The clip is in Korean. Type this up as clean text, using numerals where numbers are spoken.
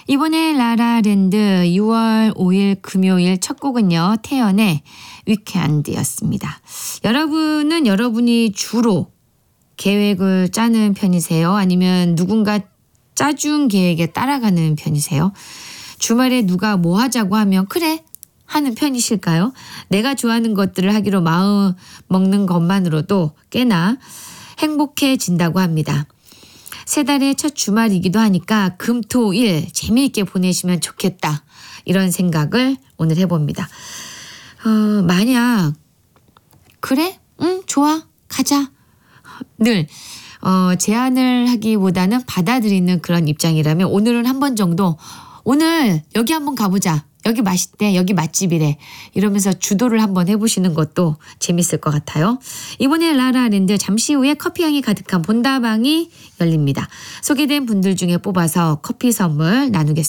이번에 라라랜드 6월 5일 금요일 첫 곡은요. 태연의 위켄드였습니다. 여러분은 여러분이 주로 계획을 짜는 편이세요? 아니면 누군가 짜준 계획에 따라가는 편이세요? 주말에 누가 뭐 하자고 하면 그래 하는 편이실까요? 내가 좋아하는 것들을 하기로 마음 먹는 것만으로도 꽤나 행복해진다고 합니다. 세 달의 첫 주말이기도 하니까 금, 토, 일 재미있게 보내시면 좋겠다. 이런 생각을 오늘 해봅니다. 만약 그래? 응, 좋아. 가자. 늘 제안을 하기보다는 받아들이는 그런 입장이라면 오늘은 한 번 정도 오늘 여기 한번 가보자. 여기 맛있대. 여기 맛집이래. 이러면서 주도를 한번 해보시는 것도 재밌을 것 같아요. 이번에 라라랜드 잠시 후에 커피향이 가득한 본다방이 열립니다. 소개된 분들 중에 뽑아서 커피 선물 나누겠습니다.